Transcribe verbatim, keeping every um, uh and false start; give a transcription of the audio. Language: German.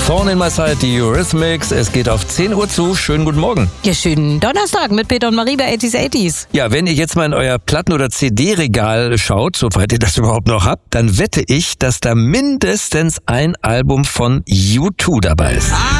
Thorn in My Side, die Eurythmics. Es geht auf zehn Uhr zu. Schönen guten Morgen. Ja, schönen Donnerstag mit Peter und Marie bei achtziger achtziger. Ja, wenn ihr jetzt mal in euer Platten- oder C D-Regal schaut, soweit ihr das überhaupt noch habt, dann wette ich, dass da mindestens ein Album von U zwei dabei ist.